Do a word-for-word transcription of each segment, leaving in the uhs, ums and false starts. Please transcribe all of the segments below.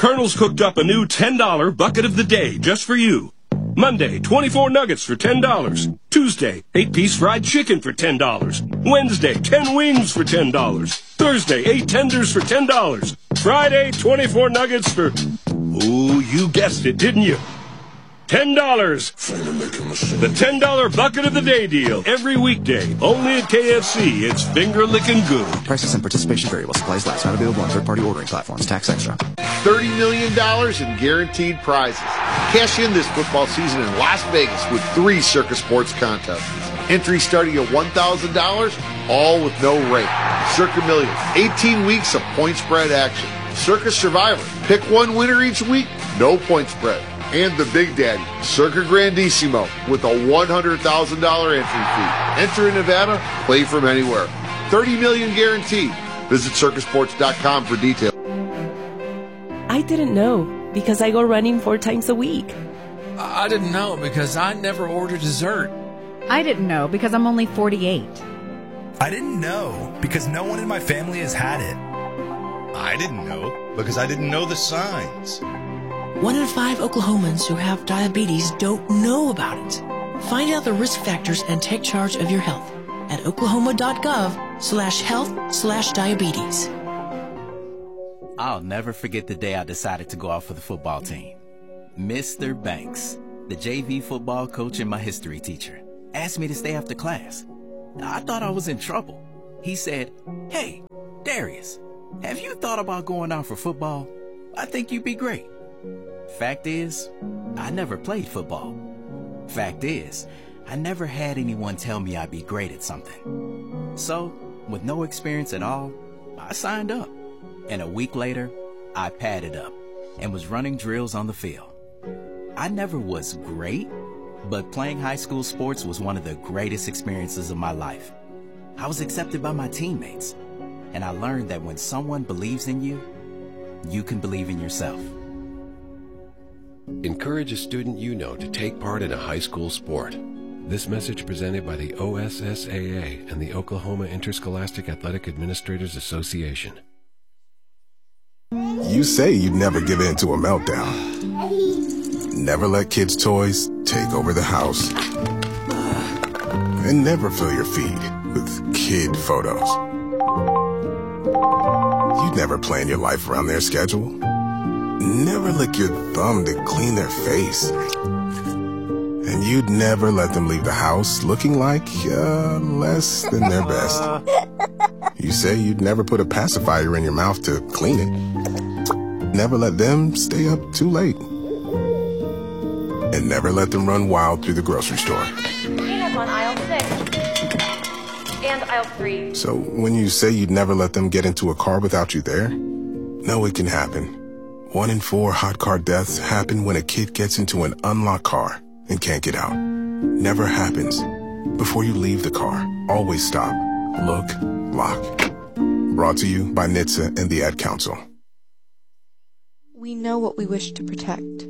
Colonel's cooked up a new ten dollar bucket of the day just for you. Monday, twenty-four nuggets for ten dollars. Tuesday, eight-piece fried chicken for ten dollars. Wednesday, ten wings for ten dollars. Thursday, eight tenders for ten dollars. Friday, twenty-four nuggets for... Oh, you guessed it, didn't you? ten dollars. The ten dollar bucket of the day deal. Every weekday. Only at K F C. It's finger-licking good. Prices and participation variable. Supplies last. Not available on third-party ordering platforms. Tax extra. thirty million dollars in guaranteed prizes. Cash in this football season in Las Vegas with three Circus Sports contests. Entry starting at one thousand dollars, all with no rate. Circa Millions. eighteen weeks of point spread action. Circus Survivor. Pick one winner each week. No point spread. And the Big Daddy, Circa Grandissimo, with a one hundred thousand dollars entry fee. Enter in Nevada, play from anywhere. thirty million dollars guaranteed. Visit circus sports dot com for details. I didn't know because I go running four times a week. I didn't know because I never order dessert. I didn't know because I'm only forty-eight. I didn't know because no one in my family has had it. I didn't know because I didn't know the signs. One in five Oklahomans who have diabetes don't know about it. Find out the risk factors and take charge of your health at oklahoma.gov slash health slash diabetes. I'll never forget the day I decided to go out for the football team. Mister Banks, the J V football coach and my history teacher, asked me to stay after class. I thought I was in trouble. He said, "Hey, Darius, have you thought about going out for football? I think you'd be great." Fact is, I never played football. Fact is, I never had anyone tell me I'd be great at something. So, with no experience at all, I signed up. And a week later, I padded up and was running drills on the field. I never was great, but playing high school sports was one of the greatest experiences of my life. I was accepted by my teammates, and I learned that when someone believes in you, you can believe in yourself. Encourage a student you know to take part in a high school sport. This message presented by the O S S A A and the Oklahoma Interscholastic Athletic Administrators Association. You say you'd never give in to a meltdown. Never let kids' toys take over the house. And never fill your feed with kid photos. You'd never plan your life around their schedule. Never lick your thumb to clean their face. And you'd never let them leave the house looking like uh, less than their best. You say you'd never put a pacifier in your mouth to clean it. Never let them stay up too late. And never let them run wild through the grocery store. Peanuts on aisle six. And aisle three. So when you say you'd never let them get into a car without you there, no, it can happen. One in four hot car deaths happen when a kid gets into an unlocked car and can't get out. Never happens. Before you leave the car, always stop, look, lock. Brought to you by N H T S A and the Ad Council. We know what we wish to protect.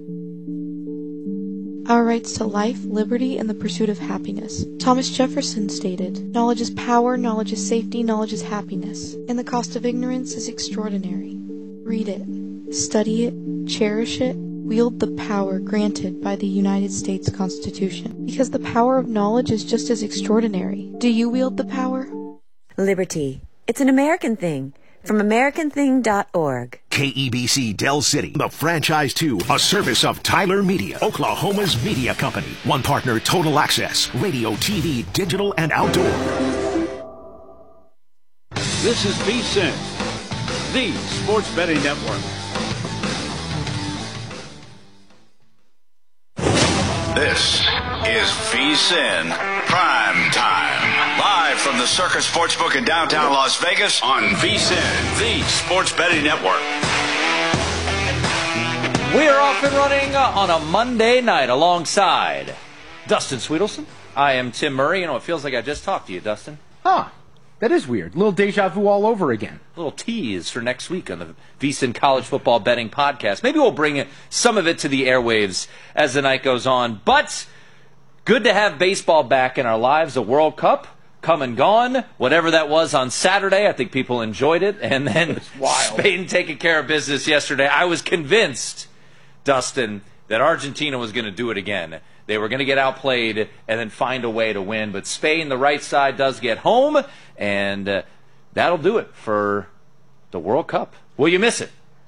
Our rights to life, liberty, and the pursuit of happiness. Thomas Jefferson stated, "Knowledge is power, knowledge is safety, knowledge is happiness, and the cost of ignorance is extraordinary." Read it. Study it, cherish it, wield the power granted by the United States Constitution. Because the power of knowledge is just as extraordinary. Do you wield the power? Liberty. It's an American thing. From American Thing dot org. K E B C Del City, the franchise two, a service of Tyler Media, Oklahoma's media company. One partner, Total Access, radio, T V, digital, and outdoor. This is V S I N, the Sports Betting Network. This is V S I N Prime Time. Live from the Circus Sportsbook in downtown Las Vegas on V S I N, the Sports Betting Network. We are off and running on a Monday night alongside Dustin Sweetelson. I am Tim Murray. You know, it feels like I just talked to you, Dustin. Huh. That is weird. A little deja vu all over again. A little tease for next week on the V S I N College Football Betting Podcast. Maybe we'll bring some of it to the airwaves as the night goes on. But good to have baseball back in our lives. The World Cup come and gone. Whatever that was on Saturday, I think people enjoyed it. And then Spain taking care of business yesterday. I was convinced, Dustin, that Argentina was going to do it again. They were going to get outplayed and then find a way to win. But Spain, the right side, does get home, and uh, that'll do it for the World Cup. Will you miss it?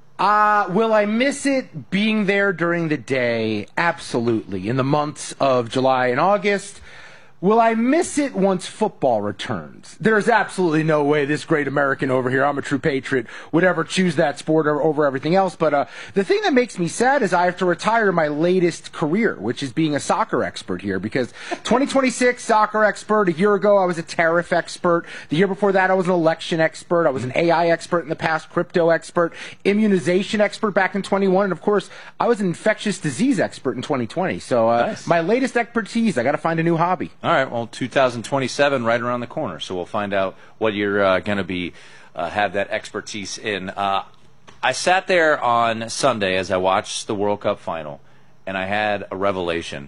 Uh, will I miss it being there during the day? Absolutely. In the months of July and August. Will I miss it once football returns? There's absolutely no way this great American over here, I'm a true patriot, would ever choose that sport over everything else. But uh, the thing that makes me sad is I have to retire my latest career, which is being a soccer expert here. Because twenty twenty-six, soccer expert. A year ago, I was a tariff expert. The year before that, I was an election expert. I was an A I expert in the past, crypto expert, immunization expert back in twenty-one. And, of course, I was an infectious disease expert in twenty twenty. So uh, nice. My latest expertise, I got to find a new hobby. All right, well, two thousand twenty-seven right around the corner, so we'll find out what you're uh, going to be uh, have that expertise in. Uh, I sat there on Sunday as I watched the World Cup final, and I had a revelation.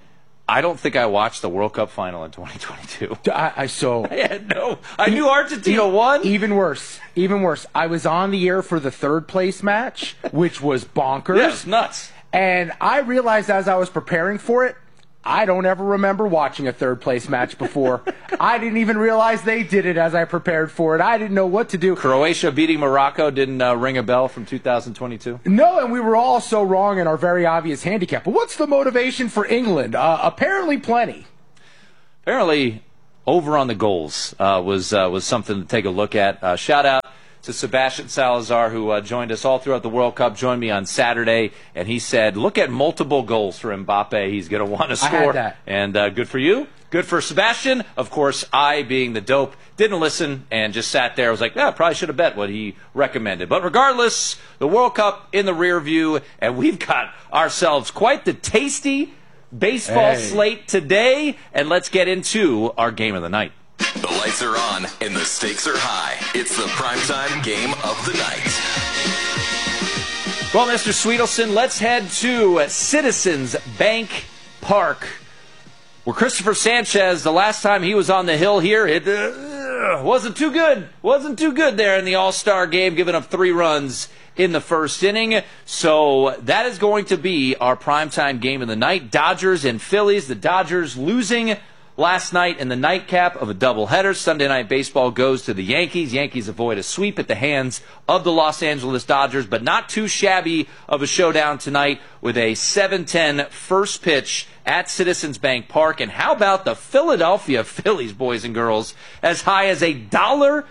I don't think I watched the World Cup final in twenty twenty-two. I, I so I had no. I knew Argentina won. Even worse, even worse. I was on the air for the third place match, which was bonkers. Yes, nuts. And I realized as I was preparing for it, I don't ever remember watching a third-place match before. I didn't even realize they did it as I prepared for it. I didn't know what to do. Croatia beating Morocco didn't uh, ring a bell from two thousand twenty-two? No, and we were all so wrong in our very obvious handicap. But what's the motivation for England? Uh, apparently plenty. Apparently, over on the goals uh, was, uh, was something to take a look at. Uh, shout out to Sebastian Salazar, who uh, joined us all throughout the World Cup, joined me on Saturday, and he said, look at multiple goals for Mbappe. He's going to want to score. I had that. And uh, good for you. Good for Sebastian. Of course, I, being the dope, didn't listen and just sat there. I was like, yeah, I probably should have bet what he recommended. But regardless, the World Cup in the rear view, and we've got ourselves quite the tasty baseball hey. slate today. And let's get into our game of the night. The lights are on and the stakes are high. It's the primetime game of the night. Well, Mister Sweetelson, let's head to Citizens Bank Park, where Christopher Sanchez, the last time he was on the hill here, it uh, wasn't too good. Wasn't too good there in the All-Star game, giving up three runs in the first inning. So that is going to be our primetime game of the night. Dodgers and Phillies. The Dodgers losing last night in the nightcap of a doubleheader. Sunday Night Baseball goes to the Yankees. Yankees avoid a sweep at the hands of the Los Angeles Dodgers, but not too shabby of a showdown tonight with a seven ten first pitch at Citizens Bank Park. And how about the Philadelphia Phillies, boys and girls, as high as a one dollar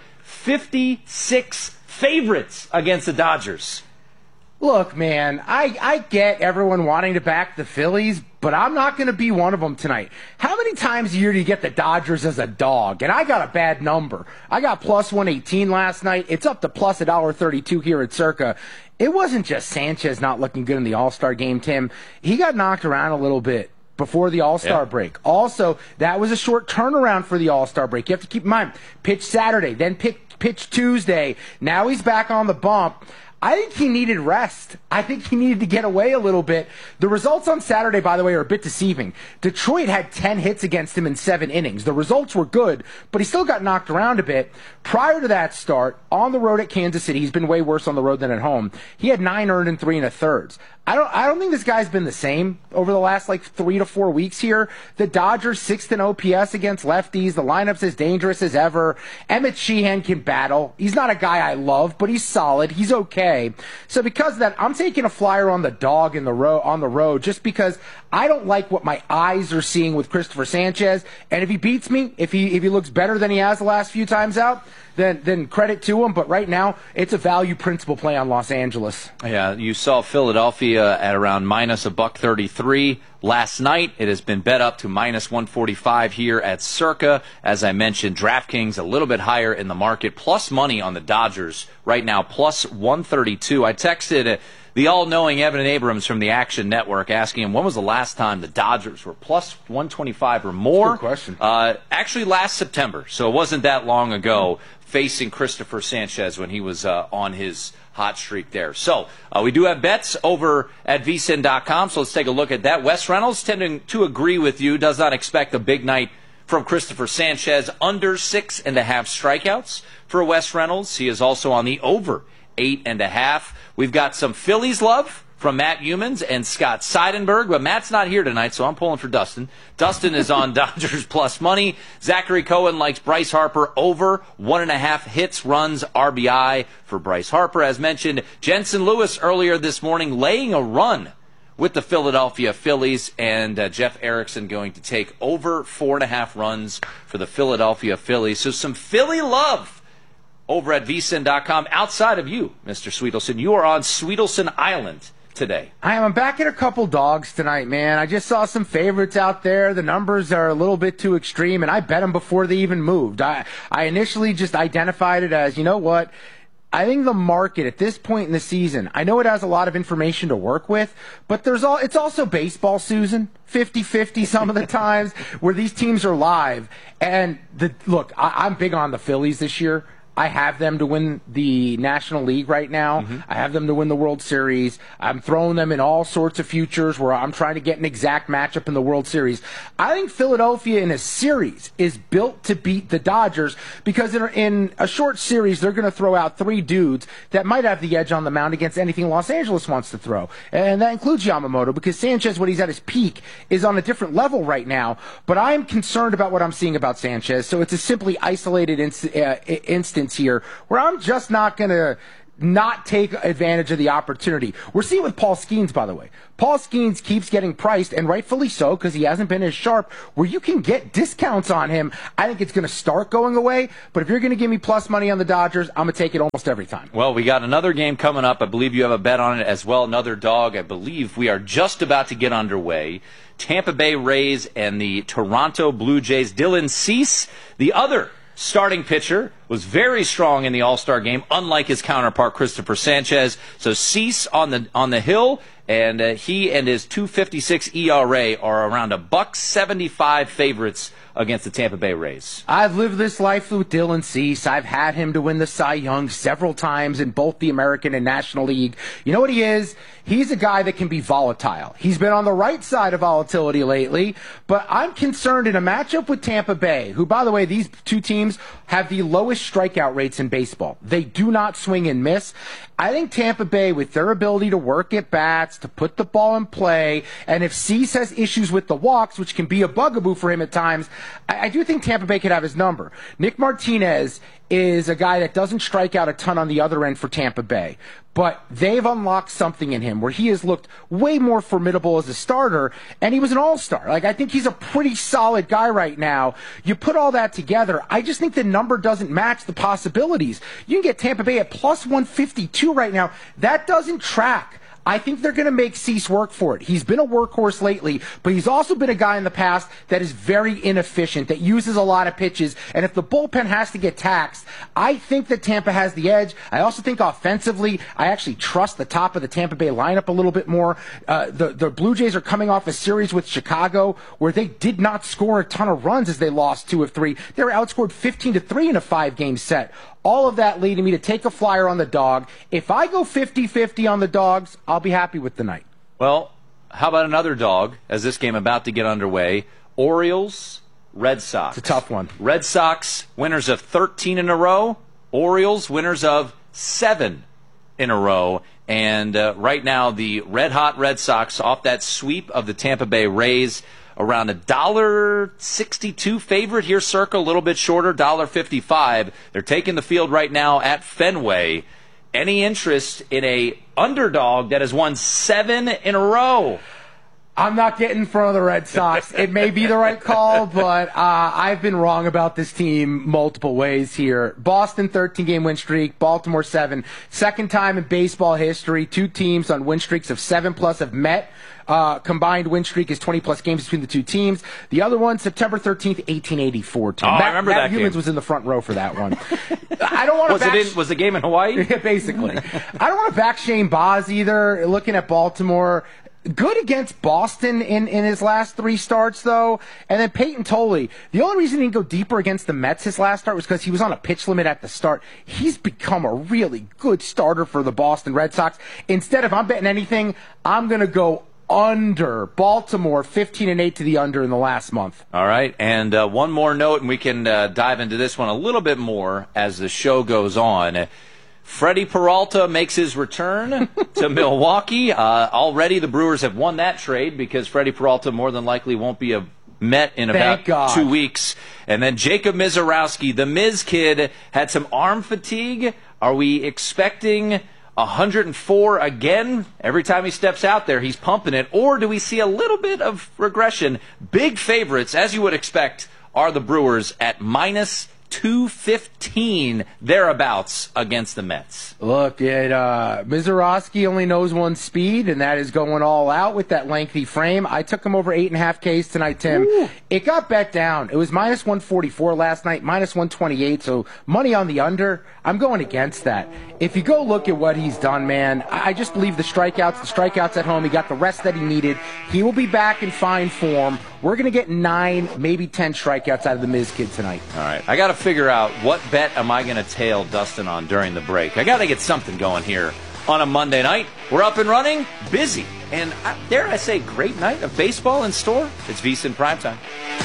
fifty-six favorites against the Dodgers? Look, man, I, I get everyone wanting to back the Phillies, but I'm not going to be one of them tonight. How many times a year do you get the Dodgers as a dog? And I got a bad number. I got plus one eighteen last night. It's up to plus one dollar thirty-two here at Circa. It wasn't just Sanchez not looking good in the All-Star game, Tim. He got knocked around a little bit before the All-Star yeah. break. Also, that was a short turnaround for the All-Star break. You have to keep in mind, pitch Saturday, then pitch, pitch Tuesday. Now he's back on the bump. I think he needed rest. I think he needed to get away a little bit. The results on Saturday, by the way, are a bit deceiving. Detroit had ten hits against him in seven innings. The results were good, but he still got knocked around a bit. Prior to that start, on the road at Kansas City, he's been way worse on the road than at home. He had nine earned and three and a thirds. I don't I don't think this guy's been the same over the last like three to four weeks here. The Dodgers sixth in O P S against lefties. The lineup's as dangerous as ever. Emmett Sheehan can battle. He's not a guy I love, but he's solid. He's okay. So because of that, I'm taking a flyer on the dog in the road on the road just because I don't like what my eyes are seeing with Christopher Sanchez. And if he beats me, if he if he looks better than he has the last few times out, then then credit to him. But right now, it's a value principal play on Los Angeles. Yeah, you saw Philadelphia at around minus a buck thirty-three last night. It has been bet up to minus one forty-five here at Circa. As I mentioned, DraftKings a little bit higher in the market, plus money on the Dodgers right now, plus one thirty-two. I texted the all-knowing Evan Abrams from the Action Network, asking him when was the last time the Dodgers were plus one twenty-five or more. Good question. Uh, actually, last September, so it wasn't that long ago, facing Christopher Sanchez when he was uh, on his hot streak there. So uh, we do have bets over at V S I N dot com, so let's take a look at that. Wes Reynolds, tending to agree with you, does not expect a big night from Christopher Sanchez, under six and a half strikeouts for Wes Reynolds. He is also on the over eight and a half. We've got some Phillies love from Matt Humans and Scott Seidenberg, but Matt's not here tonight, so I'm pulling for Dustin. Dustin is on Dodgers plus money. Zachary Cohen likes Bryce Harper over one and a half hits, runs, R B I for Bryce Harper. As mentioned, Jensen Lewis earlier this morning laying a run with the Philadelphia Phillies, and uh, Jeff Erickson going to take over four and a half runs for the Philadelphia Phillies. So some Philly love over at V S I N dot com. Outside of you, Mister Sweetelson, you are on Sweetelson Island today. I am. I'm back at a couple dogs tonight, man. I just saw some favorites out there. The numbers are a little bit too extreme, and I bet them before they even moved. I, I initially just identified it as, you know what, I think the market at this point in the season, I know it has a lot of information to work with, but there's all it's also baseball, Susan, fifty-fifty some of the times where these teams are live. And the look, I, I'm big on the Phillies this year. I have them to win the National League right now. Mm-hmm. I have them to win the World Series. I'm throwing them in all sorts of futures where I'm trying to get an exact matchup in the World Series. I think Philadelphia in a series is built to beat the Dodgers because in a short series, they're going to throw out three dudes that might have the edge on the mound against anything Los Angeles wants to throw. And that includes Yamamoto, because Sanchez, when he's at his peak, is on a different level right now. But I'm concerned about what I'm seeing about Sanchez. So it's a simply isolated inst- uh, instance here where I'm just not going to not take advantage of the opportunity. We're seeing with Paul Skeens, by the way. Paul Skeens keeps getting priced, and rightfully so, because he hasn't been as sharp, where you can get discounts on him. I think it's going to start going away, but if you're going to give me plus money on the Dodgers, I'm going to take it almost every time. Well, we got another game coming up. I believe you have a bet on it as well, another dog. I believe we are just about to get underway. Tampa Bay Rays and the Toronto Blue Jays. Dylan Cease, the other starting pitcher, was very strong in the All-Star game, unlike his counterpart Christopher Sanchez. So Cease on the on the hill, and uh, he and his two fifty-six E R A are around a buck seventy-five favorites against the Tampa Bay Rays. I've lived this life with Dylan Cease. I've had him to win the Cy Young several times in both the American and National League. You know what he is? He's a guy that can be volatile. He's been on the right side of volatility lately, but I'm concerned in a matchup with Tampa Bay, who, by the way, these two teams have the lowest strikeout rates in baseball. They do not swing and miss. I think Tampa Bay, with their ability to work at bats, to put the ball in play, and if Cease has issues with the walks, which can be a bugaboo for him at times, I, I do think Tampa Bay could have his number. Nick Martinez is a guy that doesn't strike out a ton on the other end for Tampa Bay, but they've unlocked something in him where he has looked way more formidable as a starter, and he was an all-star. Like, I think he's a pretty solid guy right now. You put all that together, I just think the number doesn't match the possibilities. You can get Tampa Bay at plus one fifty-two right now. That doesn't track. I think they're going to make Cease work for it. He's been a workhorse lately, but he's also been a guy in the past that is very inefficient, that uses a lot of pitches, and if the bullpen has to get taxed, I think that Tampa has the edge. I also think offensively, I actually trust the top of the Tampa Bay lineup a little bit more. Uh, the, the Blue Jays are coming off a series with Chicago where they did not score a ton of runs as they lost two of three. They were outscored fifteen to three in a five-game set. All of that leading me to take a flyer on the dog. If I go fifty-fifty on the dogs, I'll be happy with the night. Well, how about another dog as this game about to get underway? Orioles, Red Sox. It's a tough one. Red Sox, winners of thirteen in a row. Orioles, winners of seven in a row. And uh, right now, the red-hot Red Sox, off that sweep of the Tampa Bay Rays, around a one dollar sixty-two favorite here, circa, a little bit shorter, one dollar fifty-five. They're taking the field right now at Fenway. Any interest in a underdog that has won seven in a row? I'm not getting in front of the Red Sox. It may be the right call, but uh, I've been wrong about this team multiple ways here. Boston, thirteen-game win streak. Baltimore, seven. Second time in baseball history, two teams on win streaks of seven-plus have met. Uh, combined win streak is twenty-plus games between the two teams. The other one, September thirteenth, eighteen eighty-four. Team. Oh, Matt, I remember Matt that Humans game. was in the front row for that one. I don't want to was back... it in, was the game in Hawaii? Yeah, basically. I don't want to back Shane Baz either. Looking at Baltimore, good against Boston in, in his last three starts, though. And then Peyton Tolley. The only reason he didn't go deeper against the Mets his last start was because he was on a pitch limit at the start. He's become a really good starter for the Boston Red Sox. Instead, if I'm betting anything, I'm going to go under. Baltimore, fifteen and eight to the under in the last month. All right, and uh, one more note, and we can uh, dive into this one a little bit more as the show goes on. Freddie Peralta makes his return to Milwaukee. Uh, already the Brewers have won that trade because Freddie Peralta more than likely won't be a Met in Thank about God. two weeks. And then Jacob Mizorowski, the Miz kid, had some arm fatigue. Are we expecting one hundred four again? Every time he steps out there, he's pumping it. Or do we see a little bit of regression? Big favorites, as you would expect, are the Brewers at minus two fifteen, thereabouts, against the Mets. Look, it, uh, Mizorowski only knows one speed, and that is going all out with that lengthy frame. I took him over eight and a half Ks tonight, Tim. Ooh. It got bet down. It was minus one forty-four last night, minus one twenty-eight, so money on the under. I'm going against that. If you go look at what he's done, man, I just believe the strikeouts, the strikeouts at home, he got the rest that he needed. He will be back in fine form. We're going to get nine, maybe ten strikeouts out of the Miz kid tonight. All right. I got to figure out what bet am I going to tail Dustin on during the break. I got to get something going here on a Monday night. We're up and running, busy, and uh, dare I say, great night of baseball in store. It's VSiN Primetime.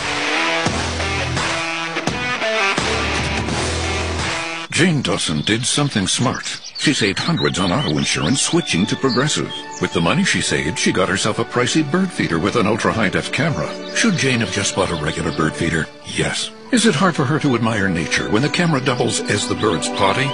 Jane Dawson did something smart. She saved hundreds on auto insurance switching to Progressive. With the money she saved, she got herself a pricey bird feeder with an ultra-high-def camera. Should Jane have just bought a regular bird feeder? Yes. Is it hard for her to admire nature when the camera doubles as the bird's potty?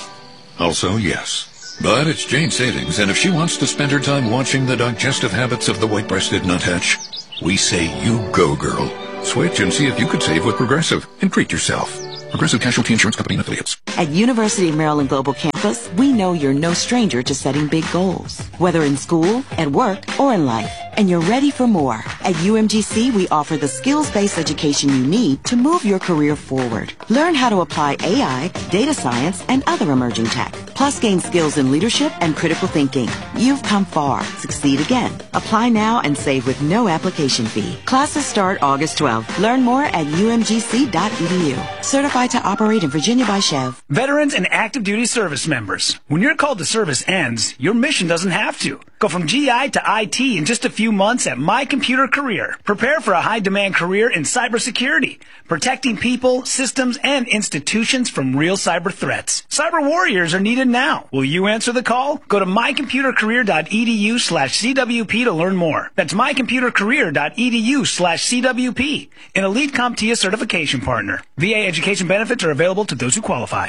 Also, yes. But it's Jane's savings, and if she wants to spend her time watching the digestive habits of the white-breasted nuthatch, we say you go, girl. Switch and see if you could save with Progressive and treat yourself. Progressive Casualty Insurance Company and Affiliates. At University of Maryland Global Campus, we know you're no stranger to setting big goals, whether in school, at work, or in life. And you're ready for more. At U M G C, we offer the skills-based education you need to move your career forward. Learn how to apply A I, data science, and other emerging tech. Plus gain skills in leadership and critical thinking. You've come far. Succeed again. Apply now and save with no application fee. Classes start August twelfth. Learn more at U M G C dot E D U. Certified to operate in Virginia by Chev. Veterans and active duty service members. When your call to service ends, your mission doesn't have to. Go from G I to I T in just a few months at My Computer Career. Prepare for a high-demand career in cybersecurity, protecting people, systems, and institutions from real cyber threats. Cyber warriors are needed now. Will you answer the call? Go to mycomputercareer.edu slash CWP to learn more. That's mycomputercareer.edu slash CWP, an elite CompTIA certification partner. V A education benefits are available to those who qualify.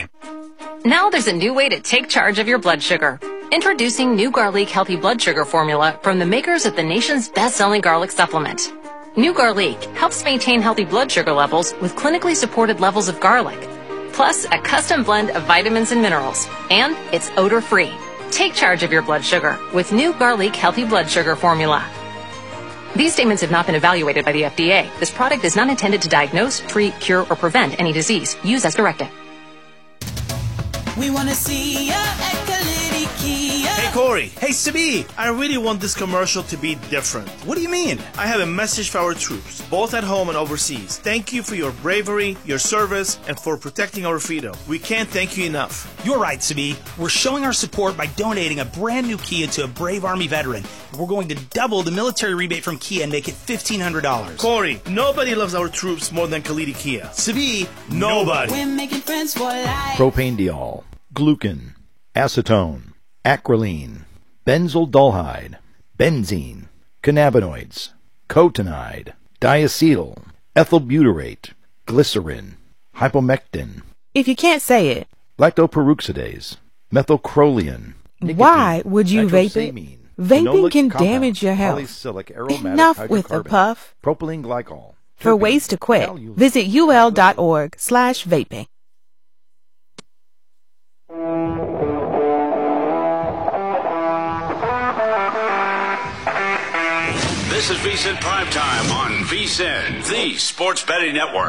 Now there's a new way to take charge of your blood sugar. Introducing New Garlic Healthy Blood Sugar Formula from the makers of the nation's best-selling garlic supplement. New Garlic helps maintain healthy blood sugar levels with clinically supported levels of garlic, plus a custom blend of vitamins and minerals, and it's odor-free. Take charge of your blood sugar with New Garlic Healthy Blood Sugar Formula. These statements have not been evaluated by the F D A. This product is not intended to diagnose, treat, cure, or prevent any disease. Use as directed. We want to see ya at Kalidi Kia. Hey, Corey. Hey, Sabi. I really want this commercial to be different. What do you mean? I have a message for our troops, both at home and overseas. Thank you for your bravery, your service, and for protecting our freedom. We can't thank you enough. You're right, Sabi. We're showing our support by donating a brand new Kia to a brave Army veteran. We're going to double the military rebate from Kia and make it fifteen hundred dollars. Corey, nobody loves our troops more than Kalidi Kia. Sabi, nobody. We're making friends for life. Propanediol, glucan, acetone, acrolein, benzaldolhide, benzene, cannabinoids, cotinide, diacetyl, ethylbutyrate, glycerin, hypomectin. If you can't say it. Lactoperoxidase, methylcrolian. Nicotine, why would you vape it? Vaping can damage your health. Enough with the puff. Propylene glycol. For ways to quit, visit ul.org slash vaping. This is VSiN Primetime on VSiN, the Sports Betting Network.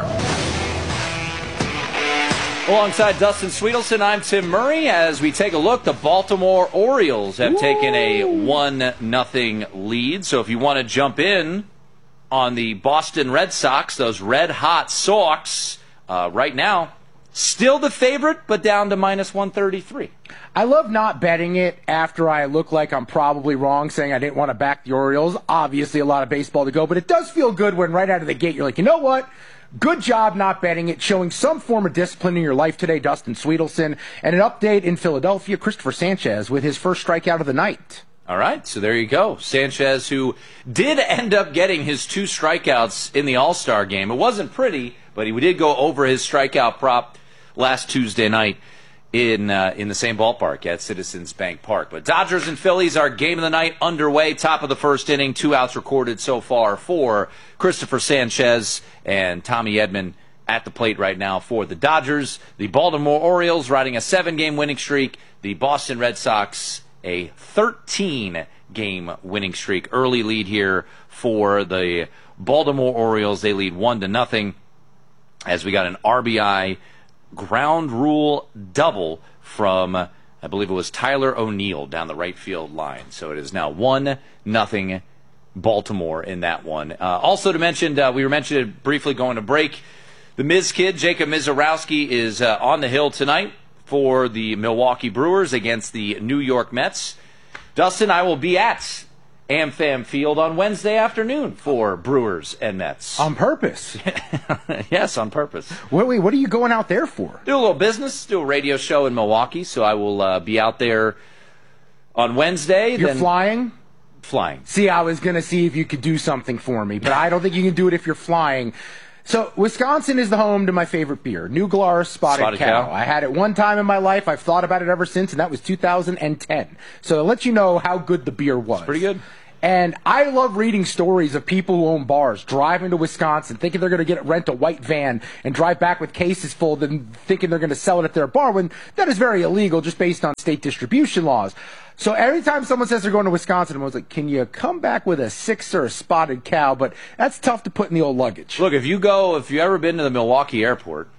Alongside Dustin Sweetelson, I'm Tim Murray. As we take a look, the Baltimore Orioles have Woo! taken a one nothing lead. So if you want to jump in on the Boston Red Sox, those red-hot Sox, uh, right now, Still the favorite, but down to minus one thirty-three. I love not betting it after I look like I'm probably wrong, saying I didn't want to back the Orioles. Obviously, a lot of baseball to go, but it does feel good when right out of the gate you're like, you know what? Good job not betting it, showing some form of discipline in your life today, Dustin Sweetelson. And an update in Philadelphia, Christopher Sanchez with his first strikeout of the night. All right, so there you go. Sanchez, who did end up getting his two strikeouts in the All-Star game. It wasn't pretty, but he did go over his strikeout prop last Tuesday night in uh, in the same ballpark at Citizens Bank Park. But Dodgers and Phillies, our game of the night underway. Top of the first inning, two outs recorded so far for Christopher Sanchez and Tommy Edman at the plate right now for the Dodgers. The Baltimore Orioles riding a seven-game winning streak. The Boston Red Sox a thirteen-game winning streak. Early lead here for the Baltimore Orioles. They lead one to nothing as we got an R B I ground rule double from, I believe it was Tyler O'Neill down the right field line. So it is now one nothing Baltimore in that one. Uh, also to mention, uh, we were mentioned briefly going to break. The Miz Kid, Jacob Mizorowski, is uh, on the hill tonight for the Milwaukee Brewers against the New York Mets. Dustin, I will be at AmFam Field on Wednesday afternoon for Brewers and Mets. On purpose? Yes, on purpose. Wait, wait, what are you going out there for? Do a little business, do a radio show in Milwaukee, so I will uh, be out there on Wednesday. You're then flying? Flying. See, I was going to see if you could do something for me, but I don't think you can do it if you're flying. So, Wisconsin is the home to my favorite beer, New Glarus Spotted, Spotted Cow. Cow. I had it one time in my life. I've thought about it ever since, and that was two thousand ten. So, it lets you know how good the beer was. It's pretty good. And I love reading stories of people who own bars driving to Wisconsin thinking they're going to get rent a white van and drive back with cases full, then thinking they're going to sell it at their bar, when that is very illegal just based on state distribution laws. So every time someone says they're going to Wisconsin, I'm always like, can you come back with a six or a Spotted Cow? But that's tough to put in the old luggage. Look, if you go, if you've ever been to the Milwaukee airport,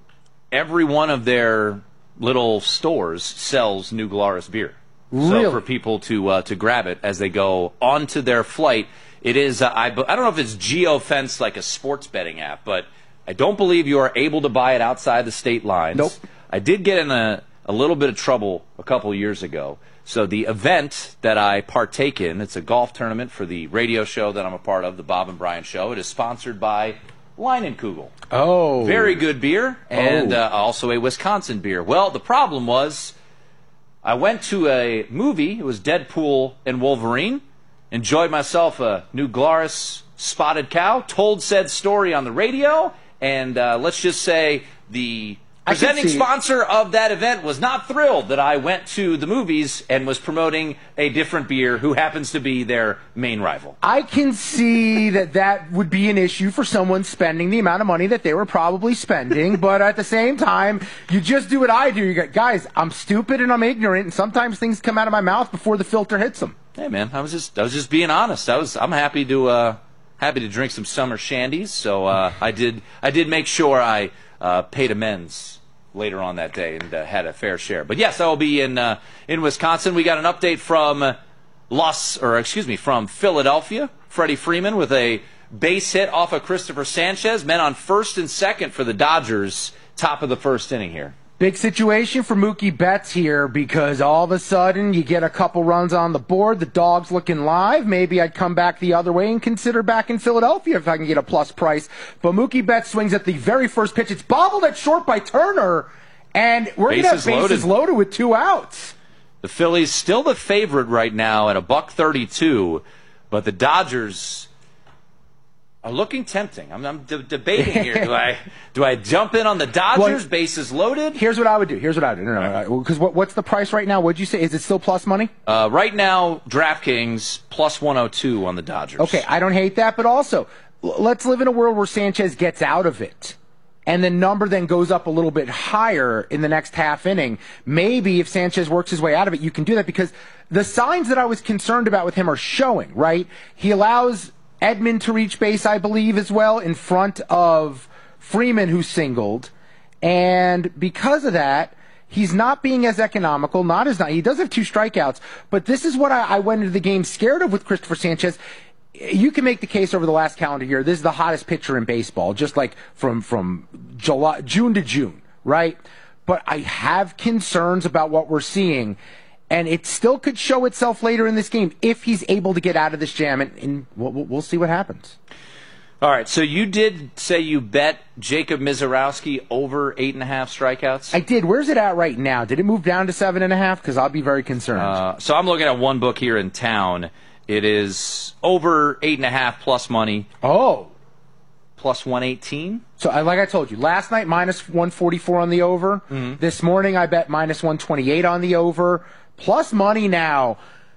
every one of their little stores sells New Glarus beer. Really? So for people to uh, to grab it as they go onto their flight, it is, uh, I, I don't know if it's geo-fenced like a sports betting app, but I don't believe you are able to buy it outside the state lines. Nope. I did get in a, a little bit of trouble a couple years ago. So the event that I partake in, it's a golf tournament for the radio show that I'm a part of, the Bob and Brian Show. It is sponsored by Leinenkugel. Oh. Very good beer, and Oh. uh, also a Wisconsin beer. Well, the problem was I went to a movie. It was Deadpool and Wolverine. Enjoyed myself a New Glarus Spotted Cow. Told said story on the radio. And uh, let's just say the I can presenting see- sponsor of that event was not thrilled that I went to the movies and was promoting a different beer who happens to be their main rival. I can see that that would be an issue for someone spending the amount of money that they were probably spending, but at the same time, you just do what I do. You go, guys, I'm stupid and I'm ignorant, and sometimes things come out of my mouth before the filter hits them. Hey man, I was just I was just being honest. I was I'm happy to uh, happy to drink some summer shandies. So uh, I did I did make sure I uh, paid amends later on that day and uh, had a fair share. But yes, I will be in uh, in Wisconsin. We got an update from uh, Los or excuse me from Philadelphia. Freddie Freeman with a base hit off of Christopher Sanchez. Men on first and second for the Dodgers. Top of the first inning here. Big situation for Mookie Betts here, because all of a sudden you get a couple runs on the board, the dog's looking live. Maybe I'd come back the other way and consider back in Philadelphia if I can get a plus price. But Mookie Betts swings at the very first pitch. It's bobbled at short by Turner, and we're going to have bases loaded. loaded with two outs. The Phillies still the favorite right now at a buck thirty-two, but the Dodgers are looking tempting. I'm, I'm de- debating here. Do I do I jump in on the Dodgers? Well, bases loaded. Here's what I would do. Here's what I would do. No, no, no. Because what, what's the price right now? What'd you say? Is it still plus money? Uh, right now, DraftKings plus one oh two on the Dodgers. Okay, I don't hate that, but also l- let's live in a world where Sanchez gets out of it, and the number then goes up a little bit higher in the next half inning. Maybe if Sanchez works his way out of it, you can do that, because the signs that I was concerned about with him are showing, right? He allows Edman to reach base, I believe, as well, in front of Freeman, who singled. And because of that, he's not being as economical, not as he does have two strikeouts, but this is what I, I went into the game scared of with Christopher Sanchez. You can make the case over the last calendar year, this is the hottest pitcher in baseball, just like from, from July, June to June. right? But I have concerns about what we're seeing, and it still could show itself later in this game if he's able to get out of this jam, and, and we'll, we'll see what happens. All right, so you did say you bet Jacob Misiorowski over eight and a half strikeouts? I did. Where's it at right now? Did it move down to seven and a half? Because I'll be very concerned. Uh, so I'm looking at one book here in town. It is over eight and a half plus money. Oh. Plus one eighteen. So I, like I told you, last night minus one forty-four on the over. Mm-hmm. This morning I bet minus one twenty-eight on the over. Plus money now.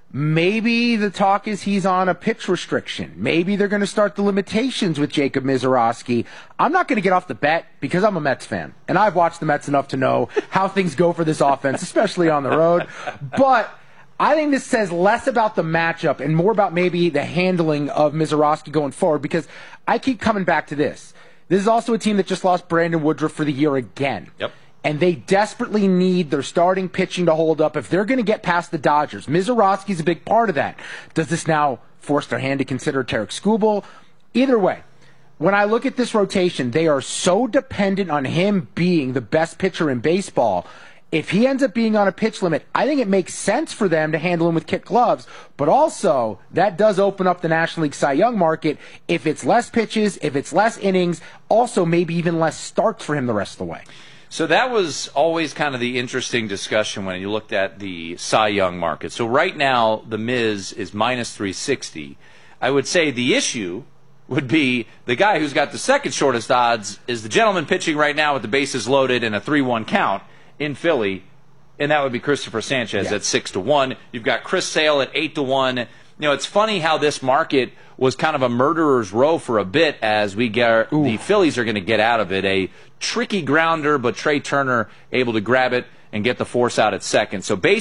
Maybe the talk is he's on a pitch restriction. Maybe they're going to start the limitations with Jacob Misiorowski. I'm not going to get off the bet because I'm a Mets fan, and I've watched the Mets enough to know how things go for this offense, especially on the road. But I think this says less about the matchup and more about maybe the handling of Misiorowski going forward, because I keep coming back to this. This is also a team that just lost Brandon Woodruff for the year again. Yep. And they desperately need their starting pitching to hold up if they're going to get past the Dodgers. Misiorowski's a big part of that. Does this now force their hand to consider Tarek Skubal? Either way, when I look at this rotation, they are so dependent on him being the best pitcher in baseball. If he ends up being on a pitch limit, I think it makes sense for them to handle him with kit gloves. But also, that does open up the National League Cy Young market. If it's less pitches, if it's less innings, also maybe even less starts for him the rest of the way. So that was always kind of the interesting discussion when you looked at the Cy Young market. So right now, the Miz is minus three sixty. I would say the issue would be the guy who's got the second shortest odds is the gentleman pitching right now with the bases loaded and a three one count in Philly, and that would be Christopher Sanchez yeah. at six to one. You've got Chris Sale at eight to one. You know, it's funny how this market was kind of a murderer's row for a bit as we get Ooh. the Phillies are going to get out of it. A tricky grounder, but Trey Turner able to grab it and get the force out at second. So basically,